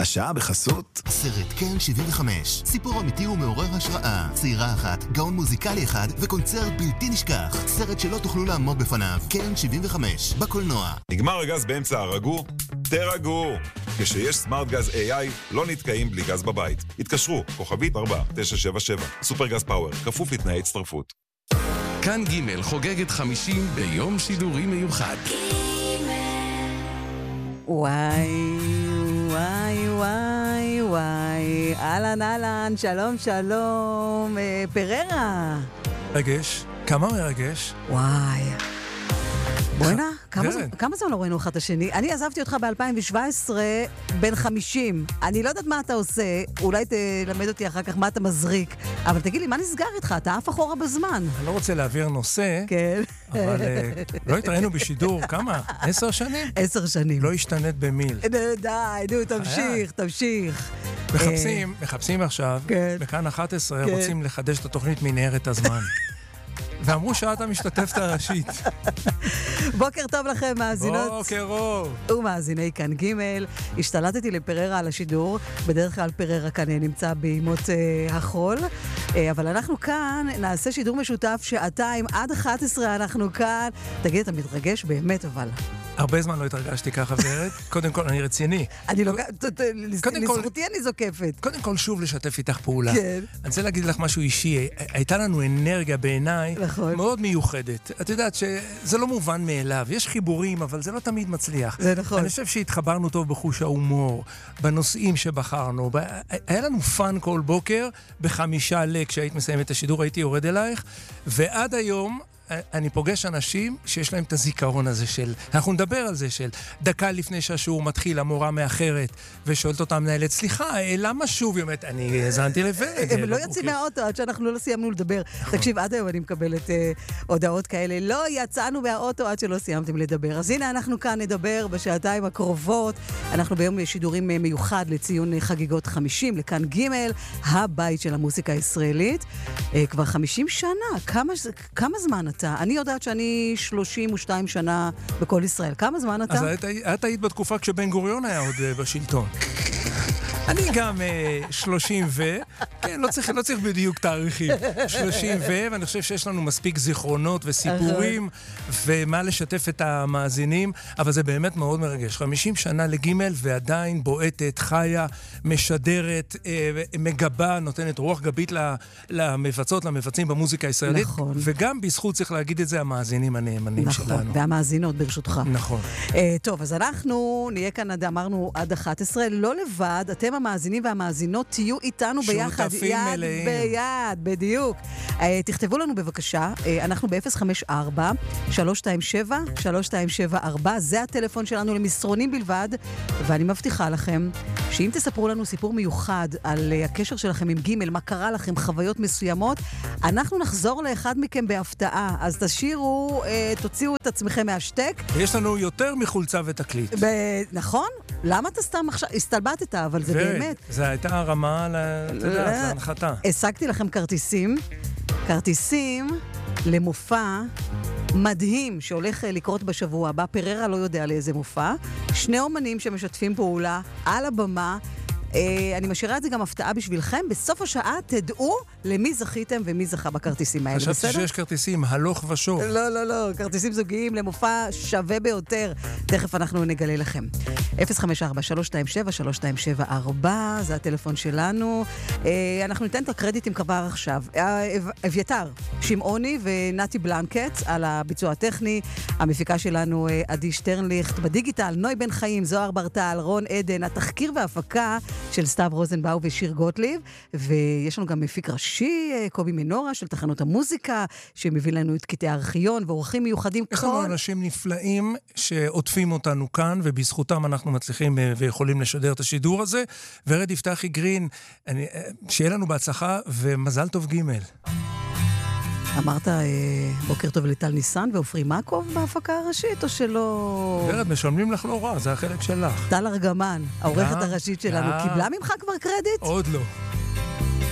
השעה בחסות סרט כן 75, סיפור אמיתי ומעורר השראה, צעירה אחת, גאון מוזיקלי אחד וקונצרט בלתי נשכח, סרט שלא תוכלו לעמוד בפניו. כן 75 בקולנוע. נגמר הגז באמצע הרגור? תרגעו, כשיש סמארט גז AI לא נתקעים בלי גז בבית. התקשרו, כוכבית 4977, סופר גז פאוור, כפוף לתנאי הצטרפות. כאן ג' חוגגת 50 ביום שידורי מיוחד. וואי, וואי, וואי, וואי, אהלן, אהלן, שלום, שלום, פררה. רגש, כמה מרגש? וואי. בואינה, כמה זמן לא ראינו אחד השני? אני עזבתי אותך ב-2017 בן 50. אני לא יודעת מה אתה עושה, אולי תלמד אותי אחר כך מה אתה מזריק, אבל תגיד לי, מה נסגר איתך? אתה אף אחורה בזמן. אני לא רוצה להעביר נושא, כן. אבל לא התראינו בשידור, כמה? 10 שנים? 10 שנים. לא השתנית במיל. די, תמשיך. מחפשים עכשיו, בכאן 11 רוצים לחדש את התוכנית מנהרת הזמן. ואמרו שאת המשתתפת הראשית. בוקר טוב לכם, מאזינות. בוקר אור. ומאזיני כאן ג'. השתלטתי לפררה על השידור. בדרך כלל פררה כאן נמצא בימות החול. אבל אנחנו כאן נעשה שידור משותף שעתיים עד 11 אנחנו כאן. תגיד, אתה מתרגש באמת אבל. הרבה זמן לא התרגשתי ככה, ורד. קודם כל, אני רציני. לזכותי אני זוקפת. קודם כל, שוב לשתף איתך פעולה. כן. אני רוצה להגיד לך משהו אישי. הייתה לנו אנרגיה בעיניי מאוד מיוחדת. את יודעת שזה לא מובן מאליו. יש חיבורים, אבל זה לא תמיד מצליח. זה נכון. אני חושב שהתחברנו טוב בחוש ההומור, בנושאים שבחרנו. היה לנו פן כל בוקר, ב5 כשהיית מסיימת את השידור, הייתי יורד אלייך, ועד היום אני פוגש אנשים שיש להם את הזיכרון הזה של, אנחנו נדבר על זה של, דקה לפני שהשיעור מתחיל, המורה מאחרת, ושואלת אותה מנהלת, סליחה, למה שוב? היא אומרת, אני האזנתי לבד. הם לא יוצאים מהאוטו עד שאנחנו לא סיימנו לדבר. תקשיב, עד היום אני מקבלת הודעות כאלה, לא יצאנו מהאוטו עד שלא סיימתם לדבר. אז הנה אנחנו כאן נדבר בשעתיים הקרובות. אנחנו ביום שידורים מיוחד לציון חגיגות 50, לכאן ג', הבית של המוזיקה הישראלית. כבר 50 שנה, כמה זמן אתה? אני יודעת שאני 32 שנה בכל ישראל. כמה זמן אתה? אז את היית בתקופה כשבן גוריון היה עוד בשלטון. אני גם 30 כן, לא צריך בדיוק תאריכים. 30 ואני חושב שיש לנו מספיק זיכרונות וסיפורים, ומה לשתף את המאזינים, אבל זה באמת מאוד מרגש. 50 שנה לג' ועדיין בועטת, חיה, משדרת, מגבה, נותנת רוח גבית למבצעים במוזיקה הישראלית, נכון. וגם בזכות, צריך להגיד את זה, המאזינים הנאמנים נכון, שלנו. והמאזינות ברשותך. נכון. טוב, אז אנחנו נהיה כאן, אמרנו, עד 11, לא לבד, אתם המאזינים והמאזינות תהיו איתנו ביחד. שותפים מלאים. ביד, בדיוק. תכתבו לנו בבקשה, אנחנו ב-054-327-3274, זה הטלפון שלנו למסרונים בלבד, ואני מבטיחה לכם שאם תספרו לנו סיפור מיוחד על הקשר שלכם עם ג', מה קרה לכם, חוויות מסוימות, אנחנו נחזור לאחד מכם בהפתעה, אז תשאירו, תוציאו את עצמכם מהשתק. יש לנו יותר מחולצה ותקליט. נכון? למה אתה סתם עכשיו? הסתלבטת, אבל זה באמת. זה הייתה הרמה להנחתה. השגתי לכם כרטיסים למופע מדהים שהולך לקרות בשבוע הבא. פררה לא יודע לאיזה מופע. 2 אומנים שמשתפים פעולה על הבמה. אני משאירה את זה גם הפתעה בשבילכם. בסוף השעה תדעו למי זכיתם ומי זכה בכרטיסים האלה. חשבתי שיש כרטיסים הלוך ושוב. לא, כרטיסים זוגיים למופע שווה ביותר. תכף אנחנו נגלה לכם. 054-327-3274 זה הטלפון שלנו. אנחנו ניתן את הקרדיטים כבר עכשיו. אביתר, שמעוני ונתי בלנקט על הביצוע הטכני. המפיקה שלנו עדי שטרנליכט. בדיגיטל נוי בן חיים, זוהר ברטל, רון עדן. התחקיר וההפקה של סתיו רוזנבאו ושיר גוטליב, ויש לנו גם מפיק ראשי, קובי מנורה, של תחנות המוזיקה, שמביא לנו את קטעי הארכיון, ואורחים מיוחדים. יש לנו אנשים נפלאים שעוטפים אותנו כאן, ובזכותם אנחנו מצליחים ויכולים לשדר את השידור הזה. ורד יפתחי גרין, שיהיה לנו בהצלחה, ומזל טוב ג'. אמרת בוקר טוב לטל ניסן ואופרי מקוב בהפקה הראשית, או שלא? ורד, משלמים לך לא רע, זה החלק שלך. טל ארגמן, העורכת הראשית שלנו, קיבלה ממך כבר קרדיט? עוד לא.